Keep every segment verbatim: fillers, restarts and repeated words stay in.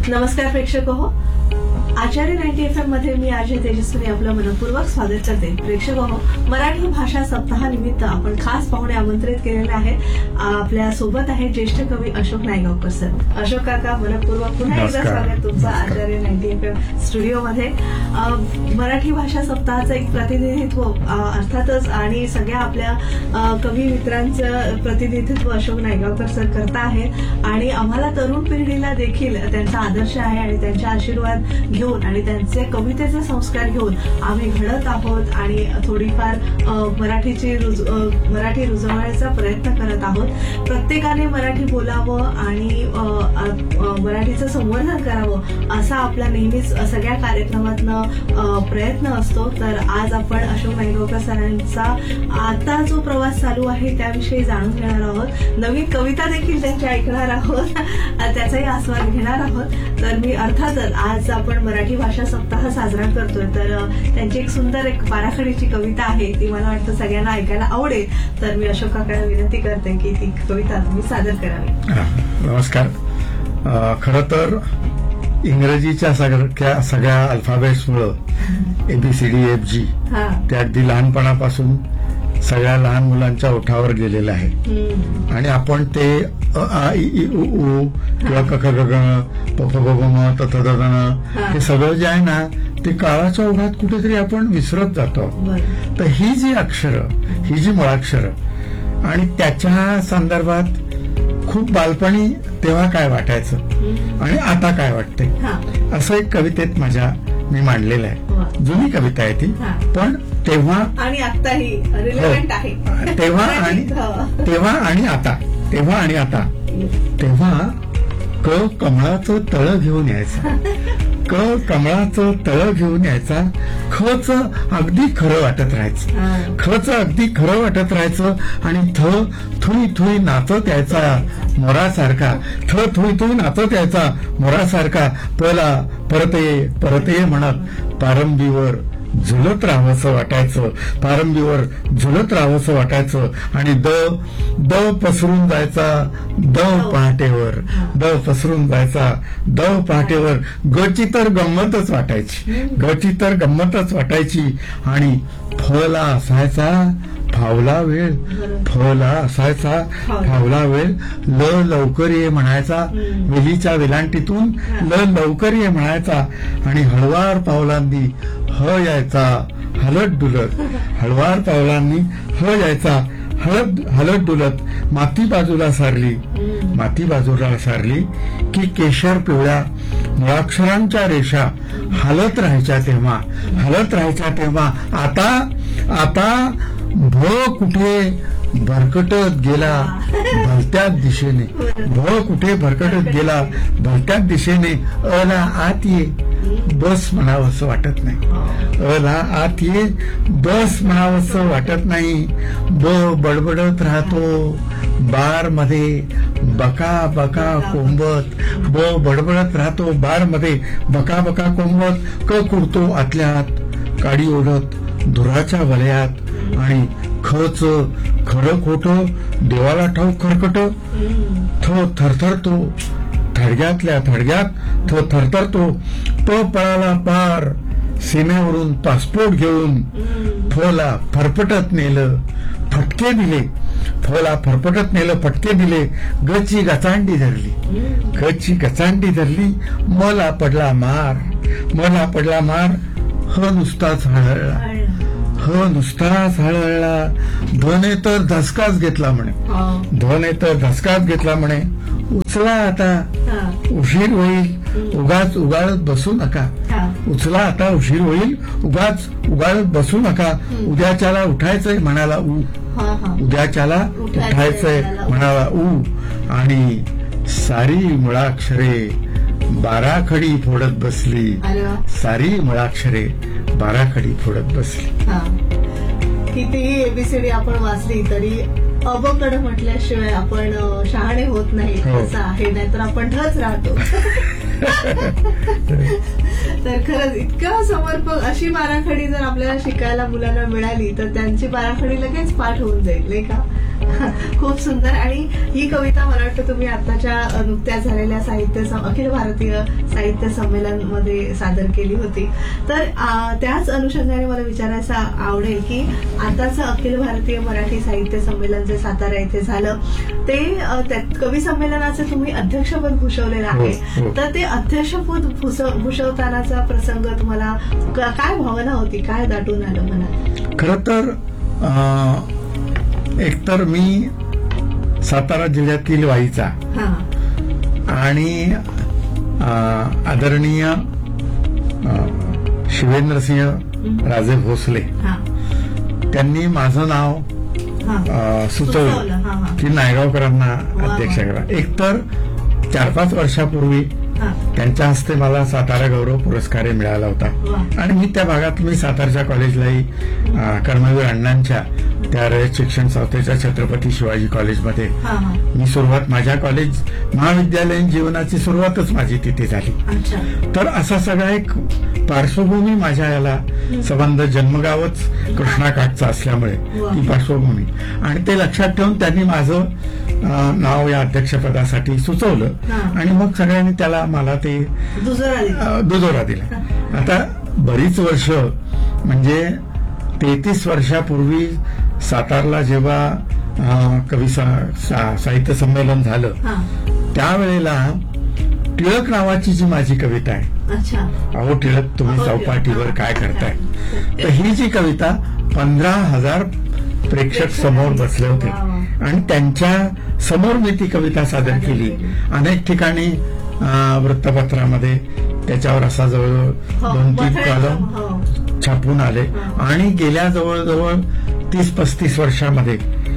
नमस्कार प्रेक्षक हो, आचार्य नाईन्टी एफ एम मध्ये मी आरजे तेजस्विनी आपलं मनपूर्वक स्वागत करते. प्रेक्षक हो, मराठी भाषा सप्ताहानिमित्त आपण खास पाहुणे आमंत्रित केलेले आहेत. आपल्या सोबत आहे ज्येष्ठ कवी अशोक नायगावकर सर. अशोक काका, मनपूर्वक पुन्हा एकदा स्वागत तुमचं आचार्य नाईन्टी एफ एम स्टुडिओमध्ये. मराठी भाषा सप्ताहाचं एक प्रतिनिधित्व अर्थातच आणि सगळ्या आपल्या कवी मित्रांचं प्रतिनिधित्व अशोक नायगावकर सर करता आहेत आणि आम्हाला तरुण पिढीला देखील त्यांचा आदर्श आहे आणि त्यांचा आशीर्वाद घेऊन आणि त्यांचे कवितेचे संस्कार घेऊन आम्ही घडत आहोत आणि थोडीफार मराठीची मराठी रुजवण्याचा प्रयत्न करत आहोत. प्रत्येकाने मराठी बोलावं आणि मराठीचं संवर्धन करावं असा आपला नेहमीच सगळ्या कार्यक्रमातनं प्रयत्न असतो. तर आज आपण अशोक नायगावकर सरांचा आता जो प्रवास चालू आहे त्याविषयी जाणून घेणार आहोत. नवीन कविता देखील त्यांच्या ऐकणार आहोत, त्याचाही आस्वाद घेणार आहोत. तर मी अर्थातच आज आपण मराठी भाषा सप्ताह साजरा करतोय, तर त्यांची एक सुंदर एक बाराखडीची कविता आहे, ती मला वाटतं सगळ्यांना ऐकायला आवडेल. तर मी अशोक काकांना विनंती करते की ती कविता तुम्ही सादर करावी. नमस्कार. खरं तर इंग्रजीच्या सगळ्या सगळ्या अल्फाबेट्समुळं एबीसीडी एफ जी ते अगदी लहानपणापासून सगळ्या लहान मुलांच्या ओठावर गेलेलं आहे आणि आपण ते अ आ इ ई उ ऊ किंवा क ख ग ग प फ ब ब म त थ द द न हे सगळं जे आहे ना ते काळाच्या ओघात कुठेतरी आपण विसरत जातो. तर ही जी अक्षरं, ही जी मुळाक्षरं आणि त्याच्या संदर्भात खूप बालपणी तेव्हा काय वाटायचं आणि आता काय वाटते असं एक कवितेत माझ्या मी मांडलेलं आहे. जुनी कविता आहे ती, पण तेव्हा आणि आताही रिलेव्हंट आहे. तेव्हा आणि तेव्हा आणि आता तेव्हा आणि आता तेव्हा क कमळाचं तळ घेऊन यायचं, क कमळाचं तळ घेऊन यायचा, खच अगदी खरं वाटत राहायचं, खच अगदी खरं वाटत राहायचं आणि थ थुई थुई नाचत यायचा मोरासारखा, थ थुई थुई नाचत यायचा मोरासारखा. पला परत ये परत ये म्हणत पारंबीवर झुलत राहावंसं वाटायचं, पारंबीवर झुलत राहावंसं वाटायचं आणि द द पसरून जायचा दव पहाटेवर, द पसरून जायचा दव पहाटेवर. गची तर गंमतच वाटायची, गची तर गंमतच वाटायची आणि फला असायचा फावला वेळ, फला असायचा फावला वेळ. ल लवकर ये म्हणायचा, वेलीच्या वेलांटीतून ल लवकर ये म्हणायचा आणि हळवार पावलांनी ह यायचा हलत डुलत, हळवार पावलांनी ह यायचा हळद हलत डुलत. माती बाजूला सारली, माती बाजूला सारली की केशर पिवळ्या मुळाक्षरांच्या रेषा हलत राहायच्या तेव्हा, हलत राहायच्या तेव्हा. आता आता भ कुठे भरकटत गेला भलत्याच दिशेने, भ कुठे भरकटत गेला भलत्याच दिशेने. अला आत ये बस म्हणावंसं वाटत नाही, अला आत ये बस म्हणावंसं वाटत नाही. ब बडबडत राहतो बार मध्ये बका बका कोंबत, ब बडबडत राहतो बार मध्ये बका बका कोंबत. क कुडतो आतल्या आत काडी ओढत धुराच्या वलयात आणि खच खरं खोटं देवाला ठाऊक खरकट. थ थरथरतो थडग्यातल्या थडग्यात, थ थरथरतो. प पळाला पार सीमेवरून पासपोर्ट घेऊन, फला फरफटत नेलं फटके दिले, फला फरफटत नेलं फटके दिले. गची गचांडी धरली, गची गचांडी धरली. मला पडला मार, मला पडला मार. ह नुसताच हळहळला, ह नुसताच हळहळला. धने तर धसकाच घेतला म्हणे, धने तर धसकाच घेतला म्हणे. उचला आता उशीर होईल उगाच उगाळत बसू नका, उचला आता उशीर होईल उगाच उगाळत बसू नका. उद्याच्याला उठायचंय म्हणाला ऊ, उद्याच्याला उठायचंय म्हणाला ऊ. आणि सारी मुळाक्षरे बाराखडी फोडत बसली, सारी मुळाक्षरे बाराखडी फोडत बसली. कितीही एबीसीडी आपण वाचली तरी अबकड म्हटल्याशिवाय आपण शहाणे होत नाही असं आहे, नाहीतर आपण ढच राहतो. तर खरंच इतकं समर्पक अशी बाराखडी जर आपल्याला शिकायला मुलांना मिळाली तर त्यांची बाराखडी लगेच पाठ होऊन जाईल नाही का. खूप सुंदर. आणि ही कविता मला वाटतं तुम्ही आताच्या अ, नुकत्याच झालेल्या साहित्य सं- अखिल भारतीय साहित्य संमेलन मध्ये सादर केली होती. तर अ, त्याच अनुषंगाने मला विचारायचं आवडेल की आताचं अखिल भारतीय मराठी साहित्य संमेलन जे सातारा येथे झालं ते अ, त्यात कवी संमेलनाचे तुम्ही अध्यक्षपद भूषवलेलं आहे. हो, हो. तर ते अध्यक्षपद भूस- भूषवतानाचा प्रसंग तुम्हाला क- काय भावना होती, काय दाटून आलं मला? खरं तर अं, एकतर मी सातारा जिल्ह्यातील वाईचा हा आणि अं, आदरणीय अं, शिवेंद्रसिंह राजे भोसले हा त्यांनी माझं नाव हा अं, सुचवलं, सुचवलं हा, हा. की नायगावकरांना वा. अध्यक्ष करा. एकतर चार पाच वर्षापूर्वी हा त्यांच्या हस्ते मला सातारा गौरव पुरस्कार मिळाला होता वा. आणि मी त्या भागात मी सातारच्या कॉलेजलाही अं, कर्मवीर अण्णांच्या त्या रयत शिक्षण संस्थेच्या छत्रपती शिवाजी कॉलेजमध्ये हा हा मी सुरुवात माझ्या कॉलेज महाविद्यालयीन जीवनाची सुरुवातच माझी तिथे झाली. अच्छा तर असा सगळा एक पार्श्वभूमी माझ्या याला संबंध जन्मगावच कृष्णाकाठचा असल्यामुळे वा. ती पार्श्वभूमी आणि ते लक्षात ठेवून त्यांनी माझं अं, नाव या अध्यक्षपदासाठी सुचवलं हा. आणि मग सगळ्यांनी त्याला मला ते दुसरा दिला. अं, दुजोरा दिला. आता बरीच वर्ष म्हणजे तेहतीस वर्षापूर्वी सातारला जेव्हा अं, कवी सा- सा- साहित्य संमेलन झालं हा त्यावेळेला टिळक नावाची जी माझी कविता आहे, अच्छा अहो टिळक तुम्ही अहो, टिळक, चौपाटीवर हा. काय करताय, तर ही जी कविता पंधरा हजार प्रेक्षक समोर बसले होते वा, वा. आणि त्यांच्या समोर मी ती कविता सादर केली. अनेक ठिकाणी अं, वृत्तपत्रामध्ये त्याच्यावर असा जवळ हो, दोन तीन मथळे, कॉलम हो. छापून आले आणि गेल्या जवळजवळ तीस पस्तीस वर्षामध्ये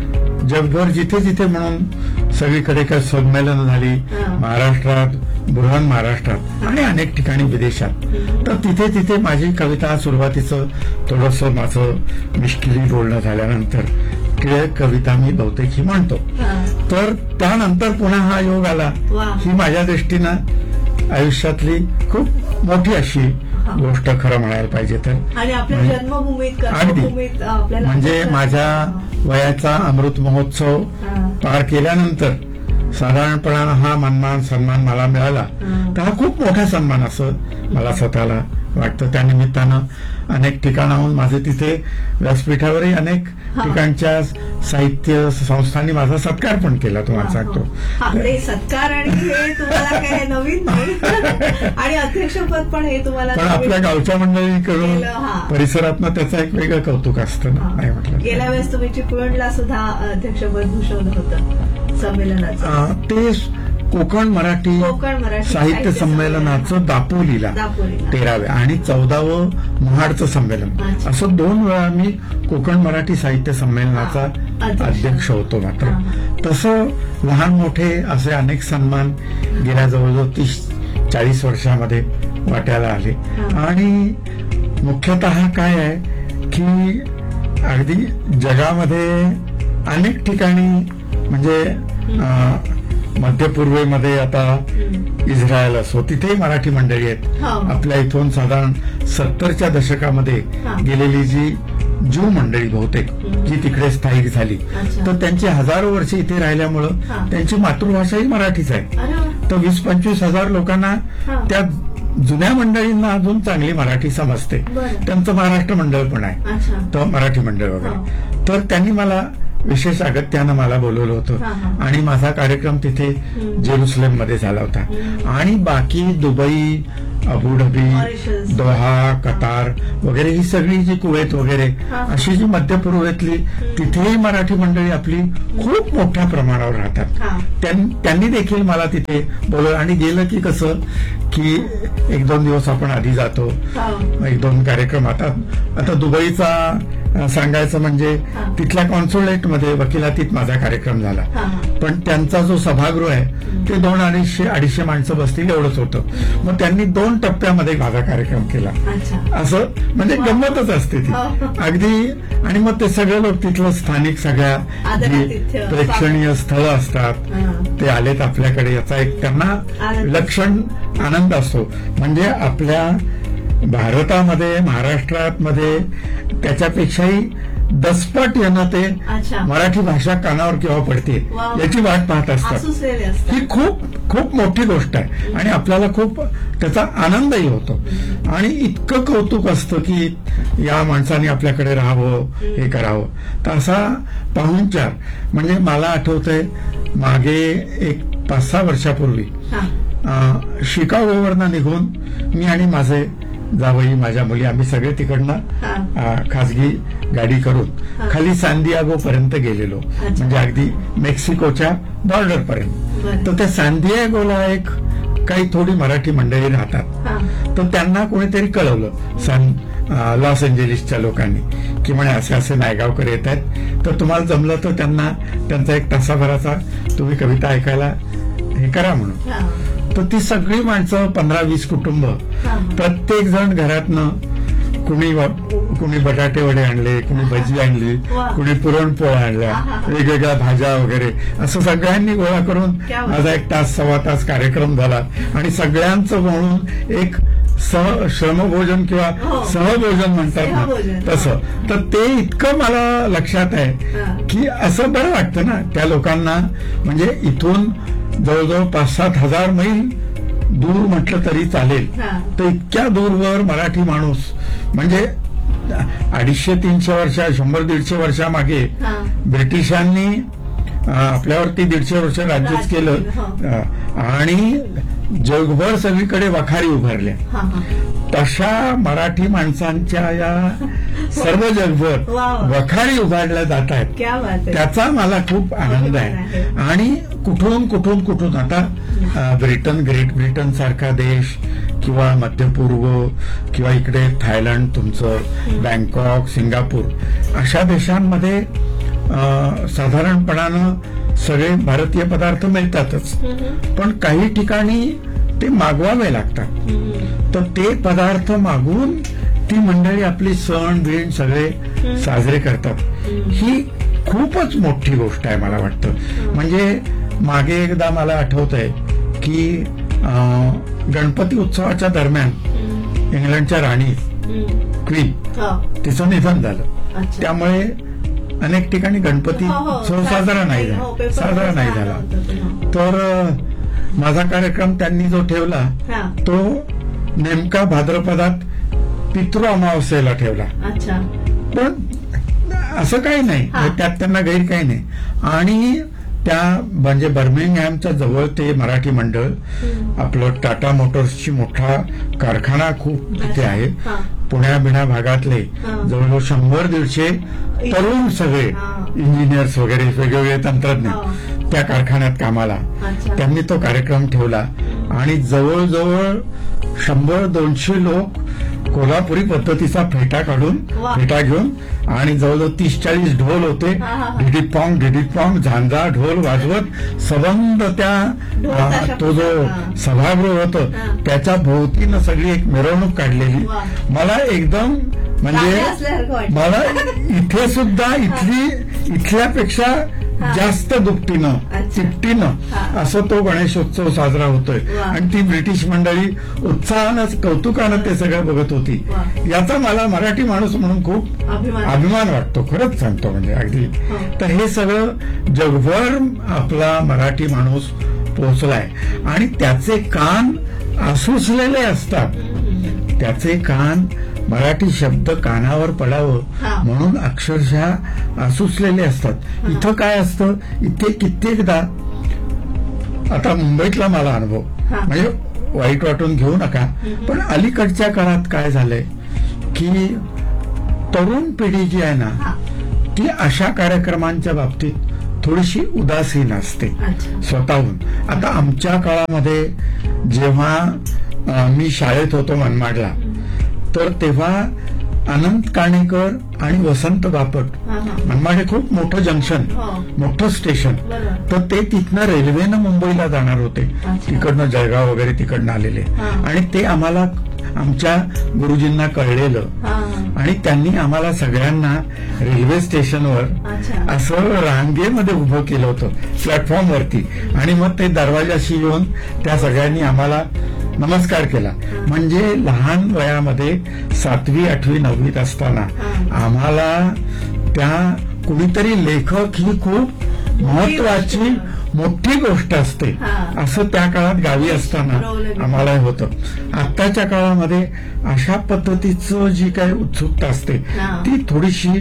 जगभर जिथे जिथे म्हणून सगळीकडे काय संमेलन झाली, हा. महाराष्ट्रात बुरहान महाराष्ट्रात आणि अनेक ठिकाणी विदेशात, तर तिथे तिथे माझी कविता सुरुवातीचं थोडंसं माझं मिश्किली बोलणं झाल्यानंतर टिळक कविता मी बहुतेक ही म्हणतो. हा. तर त्यानंतर पुन्हा हा योग आला. वा. ही माझ्या दृष्टीनं आयुष्यातली खूप मोठी अशी हा. गोष्ट खरं म्हणायला पाहिजे तर. आणि आपल्या म्हणजे- जन्मभूमीत अगदी. कर्मभूमीत आपल्याला म्हणजे माझ्या वयाचा अमृत महोत्सव हा. पार केल्यानंतर साधारणपणानं हा मानमान सन्मान मला मिळाला, हा. तर हा खूप मोठा सन्मान असं मला स्वतःला वाटतं. त्यानिमित्तानं अनेक ठिकाणाहून माझे तिथे व्यासपीठावरही अनेक हा. ठिकाणच्या साहित्य संस्थांनी माझा सत्कार पण केला, तुम्हाला सांगतो. हा, ते सत्कार आणि हे तुम्हाला काय नवीन नाही आणि अध्यक्षपद पण हे तुम्हाला पण नवीन. आपल्या गावच्या मंडळीकडून केलं, हा. परिसरातनं त्याचं एक वेगळं कौतुक असतं ना, हा. नाही म्हटलं गेल्या वेळेस तुम्ही चिपळूणला सुद्धा अध्यक्षपद भूषवलं होतं संमेलनाचं. अं, ते कोकण मराठी कोकण मराठी साहित्य संमेलनाचं दापोलीला दापोलीला. तेराव्या आणि चौदावं महाडचं संमेलन, अच्छा. असं दोन वेळा मी कोकण मराठी साहित्य संमेलनाचा हा, अध्यक्ष. अध्यक्ष होतो. मात्र हा. तसं लहान मोठे असे अनेक सन्मान गेल्या जवळजवळ तीस चाळीस वर्षामध्ये वाट्याला आले. हा. आणि मुख्यतः काय आहे की अगदी जगामध्ये अनेक ठिकाणी म्हणजे अं, मध्य पूर्वेमध्ये आता इस्रायल असो तिथेही मराठी मंडळी आहेत. हो. आपल्या इथून साधारण सत्तरच्या दशकामध्ये हा. गेलेली जी ज्यू मंडळी बहुतेक जी तिकडे स्थायिक झाली, अच्छा. तर त्यांची हजारो वर्ष इथे राहिल्यामुळं हा. त्यांची मातृभाषाही मराठीच आहे. अरे वा. तर वीस पंचवीस हजार लोकांना हा. त्या जुन्या मंडळींना अजून चांगली मराठी समजते. बरं. त्यांचं महाराष्ट्र मंडळ पण आहे, अच्छा तर मराठी मंडळ हो. वगैरे. तर त्यांनी मला विशेष अगत्यानं मला बोलवलं होतं हा, हा. आणि माझा कार्यक्रम तिथे हम्म. जेरुसलेम मध्ये झाला होता. हम्म. आणि बाकी Dubai, Abu Dhabi, Mauritius. Doha, Qatar वगैरे ही सगळी जी कुवेत वगैरे हा. अशी जी मध्य पूर्वेतली तिथेही मराठी मंडळी आपली खूप मोठ्या प्रमाणावर राहतात. हा. त्यां- त्यांनी देखील मला तिथे बोलवलं आणि गेलं की कसं की एक दोन दिवस आपण आधी जातो, हो. एक दोन कार्यक्रम. आता आता दुबईचा अं, सांगायचं म्हणजे हा. तिथल्या कॉन्सुलेट मध्ये वकिलातीत माझा कार्यक्रम झाला, हा, हा. पण त्यांचा जो सभागृह आहे ते दोन अडीचशे अडीचशे माणसं बसतील एवढंच होतं. मग त्यांनी दोन टप्प्यामध्ये माझा कार्यक्रम केला. अच्छा असं म्हणजे वा. गंमतच असते ती हो. अगदी. आणि मग ते सगळे लोक तिथलं स्थानिक सगळ्या जी आदरातिथ्य, प्रेक्षणीय स्थळं असतात हा. ते आलेत आपल्याकडे, याचा एक त्यांना आनंद. विलक्षण आनंद असतो. म्हणजे आपल्या भारतामध्ये महाराष्ट्रात मध्ये त्याच्यापेक्षाही दसपट यांना ते अच्छा. मराठी भाषा कानावर केव्हा पडते वा. याची वाट पाहत असतात. आसुसलेले असतात. ही खूप खूप मोठी गोष्ट आहे आणि आपल्याला खूप त्याचा आनंदही होतो आणि इतकं कौतुक असतं की या माणसाने आपल्याकडे राहावं, हे करावं. तर असा पाहुणचार म्हणजे मला आठवतंय मागे एक पाच सहा वर्षापूर्वी हा. शिकागोवरनं निघून मी आणि माझे जावई, माझ्या मुली, आम्ही सगळे तिकडनं हा. खासगी गाडी करून हा. खाली सांदियागो पर्यंत गेलेलो, म्हणजे अगदी मेक्सिकोच्या बॉर्डर पर्यंत. बरं. तर त्या सांदियागोला एक काही थोडी मराठी मंडळी राहतात. हा. तर त्यांना कोणीतरी कळवलं सन लॉस एंजेलिसच्या लोकांनी की म्हणे असे असे नायगावकर येत आहेत, तर तुम्हाला जमलं तर त्यांना त्यांचा एक तासाभराचा तुम्ही कविता ऐकायला हे करा म्हणून. हा. तर ती सगळी माणसं, पंधरा वीस कुटुंब, हा. प्रत्येक जण घरातनं कुणी व- कुणी बटाटे वडे आणले, कुणी भजी आणली, वा. कुणी पुरणपोळ्या आणल्या, हा, हा, हा. वेगवेगळ्या भाज्या वगैरे असं सगळ्यांनी गोळा करून क्या बात. माझा एक तास सव्वा तास कार्यक्रम झाला आणि सगळ्यांचं म्हणून एक सह श्रमभोजन किंवा हो. सहभोजन म्हणतात सहभोजन, ना तसं. तर ते इतकं मला लक्षात आहे हा. की असं बरं वाटतं ना त्या लोकांना. म्हणजे इथून जवळजवळ पाच सात हजार मैल दूर म्हटलं तरी चालेल, हा. तर इतक्या दूरवर मराठी माणूस म्हणजे अडीचशे तीनशे वर्षा शंभर दीडशे वर्षामागे हा. ब्रिटिशांनी अं, आपल्यावरती दीडशे वर्ष राज्यच राज्य केलं केलं, हो. अं, आणि जगभर सगळीकडे वखारी उभारल्या. हा. हा. तशा मराठी माणसांच्या या सर्व जगभर वा वा. वखारी उभारल्या जात आहेत. क्या बात आहे. त्याचा मला खूप आनंद आहे. आणि कुठून कुठून कुठून आता अ, ब्रिटन, ग्रेट ब्रिटन सारखा देश किंवा मध्य पूर्व किंवा इकडे थायलंड तुमचं, बँकॉक, सिंगापूर अशा देशांमध्ये अ, साधारणपणानं सगळे भारतीय पदार्थ मिळतातच, हम्म. पण काही ठिकाणी ते मागवावे लागतात. हम्म. तर ते पदार्थ मागून ती मंडळी आपली सण बिण सगळे साजरे करतात. ही खूपच मोठी गोष्ट आहे मला वाटतं. म्हणजे मागे एकदा मला आठवत आहे की अं, गणपती उत्सवाच्या दरम्यान हम्म. इंग्लंडच्या राणी हम्म. क्वीन हो. तिचं निधन झालं. अच्छा. त्यामुळे अनेक ठिकाणी गणपती हो, हो. उत्सव साजरा नाही हो, झाला पेपर साजरा नाही मध्ये झाला. आलं होतं ते, हो. तर अं, माझा कार्यक्रम त्यांनी जो ठेवला हा. तो नेमका भाद्रपदात पितृ अमावस्येला ठेवला. अच्छा. पण असं काही नाही, हा. त्यात त्यांना गैर काही नाही. आणि त्या म्हणजे बर्मिंगहॅमच्या जवळ ते मराठी मंडळ, हम्म. आपलं टाटा मोटर्सची मोठा कारखाना खूप तिथे आहे. हा. पुण्या बिण्या भागातले हा. जवळजवळ शंभर दीडशे तरुण सगळे हा. इंजिनियर्स वगैरे वेगवेगळे तंत्रज्ञ हा. त्या कारखान्यात कामाला. अच्छा. त्यांनी तो कार्यक्रम ठेवला आणि जवळजवळ शंभर दोनशे लोक कोल्हापुरी पद्धतीचा फेटा काढून वा. फेटा घेऊन आणि जवळजवळ तीस चाळीस ढोल होते. हा, हा, हा. ढिडीत पॉंग ढिडीत पॉंग झांजा ढोल वाजवत सबंध त्या ढोल अं, ताशा तो जो हा. सभागृह होतं हा. त्याच्या भोवतीनं सगळी एक मिरवणूक काढलेली. वा. मला एकदम म्हणजे राजा असल्यासारखं वाटतं. मला इथे सुद्धा इथली इथल्यापेक्षा हा. जास्त दुपटीनं अच्छा. तिपटीनं हा. असं तो गणेशोत्सव साजरा होतोय. वा. आणि ती ब्रिटिश मंडळी उत्साहानं कौतुकानं ते सगळं बघत होती. वा. याचा मला मराठी माणूस म्हणून खूप अभिमान. अभिमान वाटतो, खरंच सांगतो म्हणजे अगदी. हो. तर हे सगळं जगभर आपला मराठी माणूस पोहोचलाय आणि त्याचे कान आसुसलेले असतात. हम्म. त्याचे कान मराठी शब्द कानावर पडावं हा. म्हणून अक्षरशः आसुसलेले असतात. हा. इथं काय असतं, इथे कित्येकदा आता मुंबईतला मला अनुभव हा. म्हणजे वाईट वाटून घेऊ नका, हम्म. पण अलीकडच्या काळात काय झालंय की तरुण पिढी जी आहे ना हा. ती अशा कार्यक्रमांच्या बाबतीत थोडीशी उदासीन असते अच्छा. स्वतःहून. आता आमच्या काळामध्ये जेव्हा अं, मी शाळेत होतो मनमाडला, तर तेव्हा अनंत काणेकर आणि वसंत बापट, हा, हा. मनमाड हे खूप मोठं जंक्शन, हो. मोठं स्टेशन, बरोबर. तर ते तिथनं रेल्वेनं मुंबईला जाणार होते. अच्छा. तिकडनं जळगाव वगैरे तिकडनं आलेले. हा. आणि ते आम्हाला आमच्या गुरुजींना कळलेलं हा. आणि त्यांनी आम्हाला सगळ्यांना रेल्वे स्टेशनवर अच्छा. असं रांगेमध्ये उभं केलं होतं प्लॅटफॉर्मवरती. आणि मग ते दरवाजाशी येऊन त्या सगळ्यांनी आम्हाला नमस्कार केला. म्हणजे लहान वयामध्ये सातवी आठवी नववीत असताना हा. आम्हाला त्या कुणीतरी लेखक ही खूप महत्वाची मोठी गोष्ट असते, हा. असं त्या काळात गावी असताना बरोबर. आम्हाला होतं. आत्ताच्या काळामध्ये अशा पद्धतीचं जी काही उत्सुकता असते हा. ती थोडीशी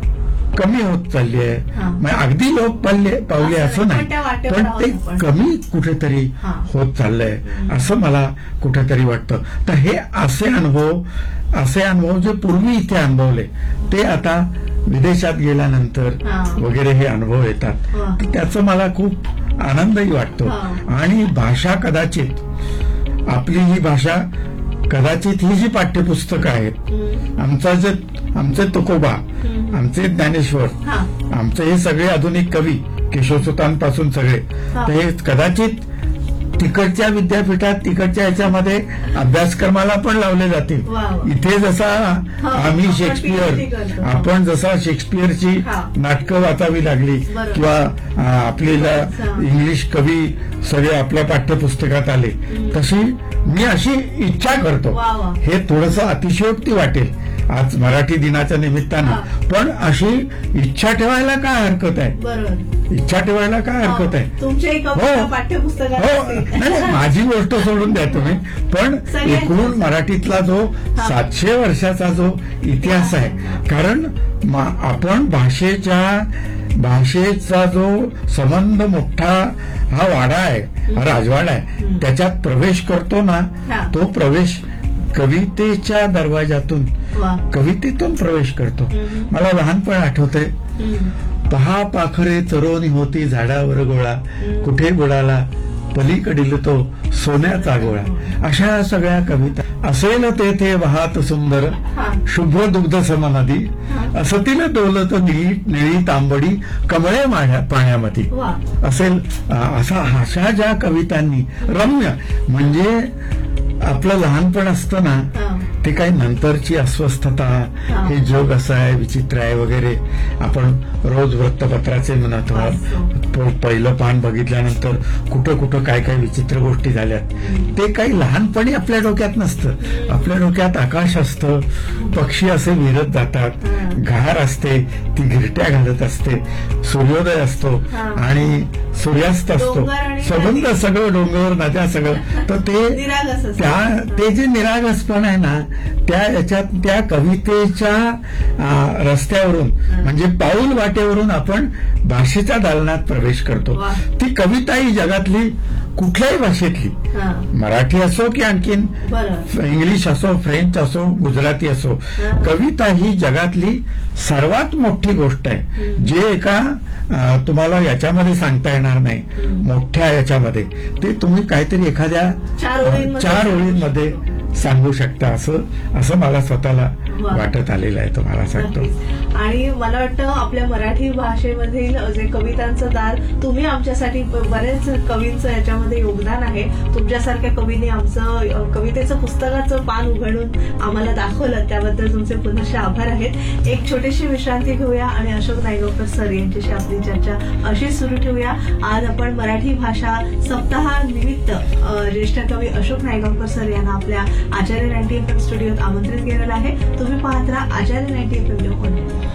कमी होत चालली आहे. हा. म्हणजे अगदी लोक पावले पावले असं असं नाही, नाही, पण त्या वाटेवर पण आहोत ते आपण. कमी कुठेतरी हा. होत चाललंय असं मला कुठेतरी वाटतं. तर हे असे अनुभव असे अनुभव जे पूर्वी इथे अनुभवले ते आता विदेशात गेल्यानंतर हा. वगैरे हे अनुभव येतात. वा. तर त्याचं मला खूप आनंदही वाटतो. हा. आणि भाषा कदाचित आपली ही भाषा कदाचित ही जी पाठ्यपुस्तकं आहेत, हम्म. आमचा जे आमचे तुकोबा, हम्म. आमचे ज्ञानेश्वर, हा. आमचे हे सगळे आधुनिक कवी केशवसुतांपासून सगळे, हा. तर हे कदाचित तिकडच्या विद्यापीठात तिकडच्या याच्यामध्ये अभ्यासक्रमाला पण लावले जातील. वा वा. इथे जसा हा, आम्ही आपण शेक्सपियर PhD करतो. आपण जसा शेक्सपियरची हा. नाटकं वाचावी लागली बरोबर. किंवा अं, आपल्याला अच्छा. इंग्लिश कवी सगळे आपल्या पाठ्यपुस्तकात आले, तशी मी अशी इच्छा करतो. वा वा. हे थोडंसं अतिशयोक्ती वाटेल आज मराठी दिनाच्या निमित्तानं, हा. पण अशी इच्छा ठेवायला काय हरकत आहे? बरोबर. इच्छा ठेवायला काय हरकत आहे? तुमच्या एका हो. पाठ्यपुस्तकात हो, असते. नाही नाही, माझी गोष्ट सोडून द्या तुम्ही, पण सगळ्यांचं. एकूण मराठीतला जो हा. सातशे वर्षाचा जो इतिहास आहे, कारण मा- आपण भाषेच्या भाषेचा जो संबंध मोठा हा वाडा आहे, हा राजवाडा आहे, हम्म. त्याच्यात प्रवेश करतो ना, हा. तो प्रवेश कवितेच्या दरवाजातून वा. कवितेतून प्रवेश करतो. हम्म. मला लहानपण आठवतंय, हम्म. पहा पाखरे चरोनी होती झाडावर गोळा, कुठे बुडाला पलीकडील तो सोन्याचा गोळा. अशा सगळ्या कविता. असेल तेथे वाहत सुंदर हा. शुभ्र दुग्ध सम नदी, असतील डोलत निळी निळी तांबडी कमळे माझ्या पाण्यामध्ये. वा. असेल अ, असा अशा ज्या कवितांनी रम्य, म्हणजे आपलं लहानपण असतं ना, हा. ते काही नंतरची अस्वस्थता, हा. हे जग असं आहे विचित्र आहे वगैरे, आपण रोज वृत्तपत्राचे म्हणत आहोत. प- पहिलं पान बघितल्यानंतर कुठं कुठं काय काय विचित्र गोष्टी झाल्यात, ते काही लहानपणी आपल्या डोक्यात नसतं. आपल्या डोक्यात आकाश असतं, पक्षी असे विरत जातात, घार असते ती घिरट्या घालत असते, सूर्योदय असतो हा. आणि सूर्यास्त असतो, डोंगर आणि संबंध नदी. सगळं डोंगर नद्या सगळं. तर ते निरागस असतं. त्या ते जे निरागसपण आहे ना, त्या याच्यात त्या कवितेच्या आ, रस्त्यावरून म्हणजे पाऊल वाटेवरून आपण भाषेच्या दालनात प्रवेश करतो. वा. ती कविता ही जगातली कुठल्याही भाषेतली, हा. मराठी असो की आणखीन बरं. इंग्लिश असो, फ्रेंच असो, गुजराती असो, हा. कविता ही जगातली सर्वात मोठी गोष्ट आहे, जे एका अ, तुम्हाला याच्यामध्ये सांगता येणार नाही, मोठ्या याच्यामध्ये ते तुम्ही काहीतरी एखाद्या चार ओळींमध्ये चार ओळींमध्ये सांगू शकता. असं असं मला स्वतःला वा. वाटत आलेलं आहे, तुम्हाला सांगतो. नक्कीच. आणि मला वाटतं आपल्या मराठी भाषेमधील जे कवितांचं दार, तुम्ही आमच्यासाठी ब- बरेच कवींचं याच्यामध्ये योगदान आहे. तुमच्यासारख्या कवींनी आमचं अ, कवितेचं पुस्तकाचं पान उघडून आम्हाला दाखवलं, त्याबद्दल तुमचे पुनश्च आभार आहेत. एक छोटीशी विश्रांती घेऊया आणि अशोक नायगावकर सर यांच्याशी आपली चर्चा अशी सुरू ठेवूया. आज आपण मराठी भाषा सप्ताहानिमित्त अ, ज्येष्ठ कवी अशोक नायगावकर सर यांना आपल्या आचार्य नाईन्टी एफ एम स्टुडिओत आमंत्रित केलेलं आहे. तुम्ही पाहत राहा आचार्य नाईन्टी एफ एम.